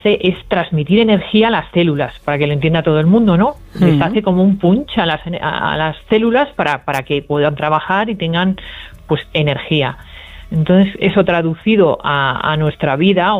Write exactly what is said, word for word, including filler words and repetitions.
es transmitir energía a las células, para que lo entienda todo el mundo, ¿no? Uh-huh. Les hace como un punch a las, a las células para, para que puedan trabajar y tengan pues energía. Entonces, eso traducido a, a nuestra vida